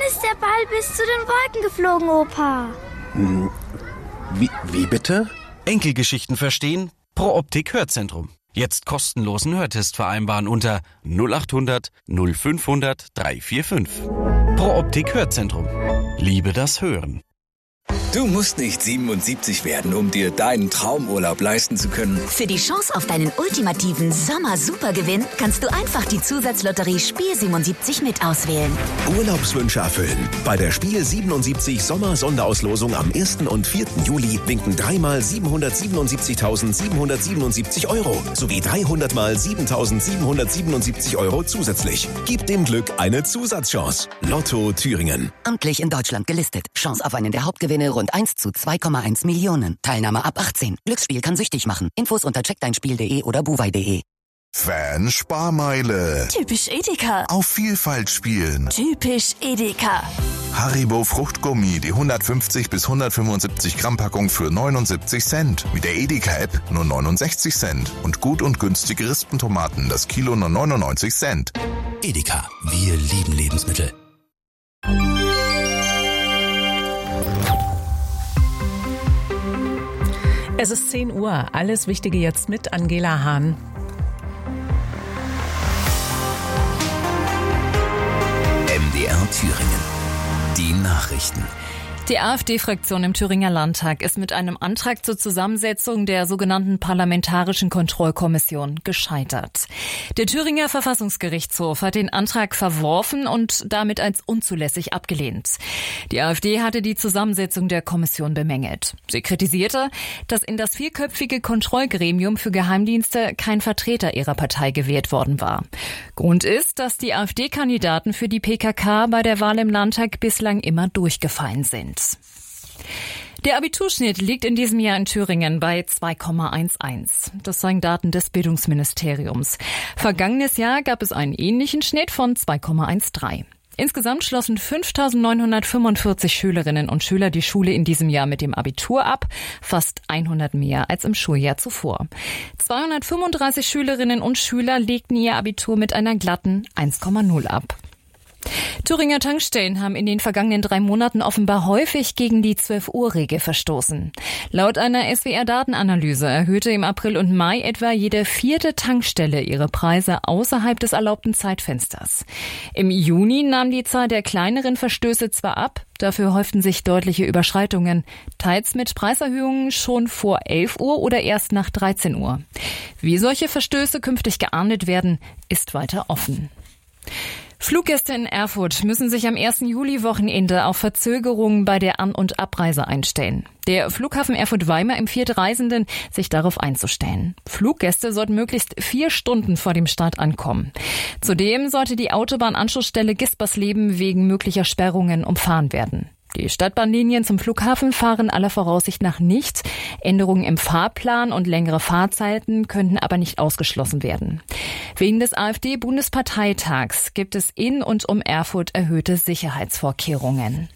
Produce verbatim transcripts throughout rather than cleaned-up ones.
ist der Ball bis zu den Wolken geflogen, Opa. Hm, wie, wie bitte? Enkelgeschichten verstehen? Pro Optik Hörzentrum. Jetzt kostenlosen Hörtest vereinbaren unter null acht hundert null fünfhundert drei vier fünf. Pro Optik Hörzentrum. Liebe das Hören. Du musst nicht siebenundsiebzig werden, um dir deinen Traumurlaub leisten zu können. Für die Chance auf deinen ultimativen Sommer-Supergewinn kannst du einfach die Zusatzlotterie Spiel siebenundsiebzig mit auswählen. Urlaubswünsche erfüllen. Bei der Spiel siebenundsiebzig Sommer-Sonderauslosung am ersten und vierten Juli winken dreimal siebenhundertsiebenundsiebzigtausendsiebenhundertsiebenundsiebzig Euro sowie dreihundert mal siebentausendsiebenhundertsiebenundsiebzig Euro zusätzlich. Gib dem Glück eine Zusatzchance. Lotto Thüringen. Amtlich in Deutschland gelistet. Chance auf einen der Hauptgewinne rund eins zu zwei Komma eins Millionen. Teilnahme ab achtzehn. Glücksspiel kann süchtig machen. Infos unter check dein spiel punkt de oder buwei punkt de. Fan Sparmeile. Typisch Edeka. Auf Vielfalt spielen. Typisch Edeka. Haribo Fruchtgummi, die hundertfünfzig bis hundertfünfundsiebzig Gramm Packung für neunundsiebzig Cent. Mit der Edeka-App nur neunundsechzig Cent. Und gut und günstige Rispentomaten, das Kilo nur neunundneunzig Cent. Edeka, wir lieben Lebensmittel. Es ist zehn Uhr. Alles Wichtige jetzt mit Angela Hahn. M D R Thüringen. Die Nachrichten. Die AfD-Fraktion im Thüringer Landtag ist mit einem Antrag zur Zusammensetzung der sogenannten Parlamentarischen Kontrollkommission gescheitert. Der Thüringer Verfassungsgerichtshof hat den Antrag verworfen und damit als unzulässig abgelehnt. Die AfD hatte die Zusammensetzung der Kommission bemängelt. Sie kritisierte, dass in das vierköpfige Kontrollgremium für Geheimdienste kein Vertreter ihrer Partei gewählt worden war. Grund ist, dass die AfD-Kandidaten für die P K K bei der Wahl im Landtag bislang immer durchgefallen sind. Der Abiturschnitt liegt in diesem Jahr in Thüringen bei zwei Komma elf. Das zeigen Daten des Bildungsministeriums. Vergangenes Jahr gab es einen ähnlichen Schnitt von zwei Komma dreizehn. Insgesamt schlossen fünftausendneunhundertfünfundvierzig Schülerinnen und Schüler die Schule in diesem Jahr mit dem Abitur ab, fast hundert mehr als im Schuljahr zuvor. zweihundertfünfunddreißig Schülerinnen und Schüler legten ihr Abitur mit einer glatten eins Komma null ab. Thüringer Tankstellen haben in den vergangenen drei Monaten offenbar häufig gegen die zwölf-Uhr-Regel verstoßen. Laut einer S W R-Datenanalyse erhöhte im April und Mai etwa jede vierte Tankstelle ihre Preise außerhalb des erlaubten Zeitfensters. Im Juni nahm die Zahl der kleineren Verstöße zwar ab, dafür häuften sich deutliche Überschreitungen, teils mit Preiserhöhungen schon vor elf Uhr oder erst nach dreizehn Uhr. Wie solche Verstöße künftig geahndet werden, ist weiter offen. Fluggäste in Erfurt müssen sich am ersten Juli-Wochenende auf Verzögerungen bei der An- und Abreise einstellen. Der Flughafen Erfurt-Weimar empfiehlt Reisenden, sich darauf einzustellen. Fluggäste sollten möglichst vier Stunden vor dem Start ankommen. Zudem sollte die Autobahnanschlussstelle Gispersleben wegen möglicher Sperrungen umfahren werden. Die Stadtbahnlinien zum Flughafen fahren aller Voraussicht nach nicht. Änderungen im Fahrplan und längere Fahrzeiten könnten aber nicht ausgeschlossen werden. Wegen des AfD-Bundesparteitags gibt es in und um Erfurt erhöhte Sicherheitsvorkehrungen.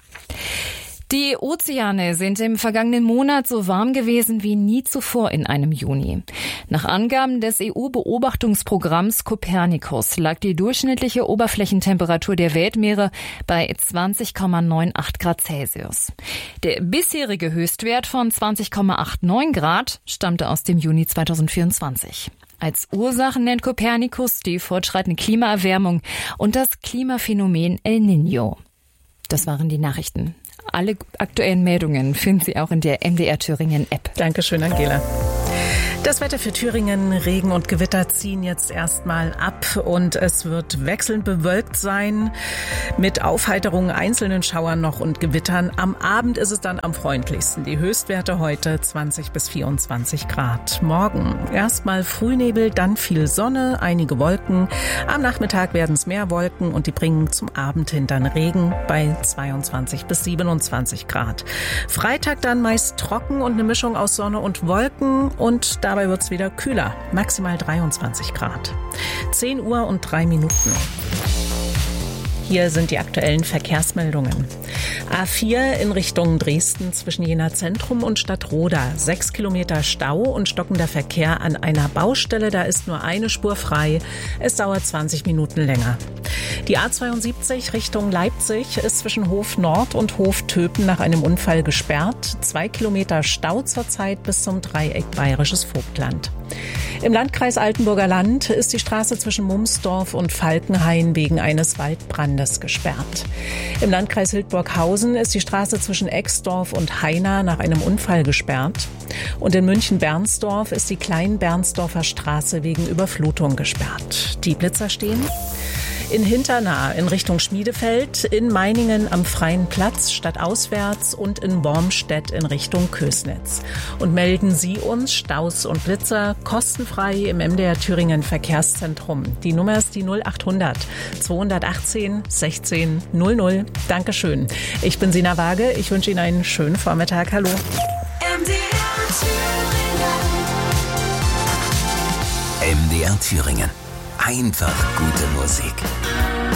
Die Ozeane sind im vergangenen Monat so warm gewesen wie nie zuvor in einem Juni. Nach Angaben des E U-Beobachtungsprogramms Copernicus lag die durchschnittliche Oberflächentemperatur der Weltmeere bei zwanzig Komma achtundneunzig Grad Celsius. Der bisherige Höchstwert von zwanzig Komma neunundachtzig Grad stammte aus dem Juni zweitausendvierundzwanzig. Als Ursachen nennt Copernicus die fortschreitende Klimaerwärmung und das Klimaphänomen El Niño. Das waren die Nachrichten. Alle aktuellen Meldungen finden Sie auch in der M D R Thüringen App. Dankeschön, Angela. Das Wetter für Thüringen, Regen und Gewitter ziehen jetzt erstmal ab und es wird wechselnd bewölkt sein mit Aufheiterungen, einzelnen Schauern noch und Gewittern. Am Abend ist es dann am freundlichsten. Die Höchstwerte heute zwanzig bis vierundzwanzig Grad. Morgen erstmal Frühnebel, dann viel Sonne, einige Wolken. Am Nachmittag werden es mehr Wolken und die bringen zum Abend hin dann Regen bei zweiundzwanzig bis siebenundzwanzig Grad. Freitag dann meist trocken und eine Mischung aus Sonne und Wolken und da Dabei wird es wieder kühler, maximal dreiundzwanzig Grad. zehn Uhr und drei Minuten. hier sind die aktuellen Verkehrsmeldungen. A vier in Richtung Dresden zwischen Jena Zentrum und Stadtroda. Sechs Kilometer Stau und stockender Verkehr an einer Baustelle. Da ist nur eine Spur frei. Es dauert zwanzig Minuten länger. Die A zweiundsiebzig Richtung Leipzig ist zwischen Hof Nord und Hof Töpen nach einem Unfall gesperrt. Zwei Kilometer Stau zurzeit bis zum Dreieck Bayerisches Vogtland. Im Landkreis Altenburger Land ist die Straße zwischen Mumsdorf und Falkenhain wegen eines Waldbrandes gesperrt. Im Landkreis Hildburghausen ist die Straße zwischen Exdorf und Haina nach einem Unfall gesperrt. Und in München-Bernsdorf ist die Klein-Bernsdorfer Straße wegen Überflutung gesperrt. Die Blitzer stehen in Hinternahe in Richtung Schmiedefeld, in Meiningen am Freien Platz stadtauswärts und in Wormstedt in Richtung Kösnitz. Und melden Sie uns Staus und Blitzer kostenfrei im M D R Thüringen Verkehrszentrum. Die Nummer ist die null achthundert zweihundertachtzehn sechzehn null null. Dankeschön. Ich bin Sina Waage. Ich wünsche Ihnen einen schönen Vormittag. Hallo. M D R Thüringen. M D R Thüringen. Einfach gute Musik.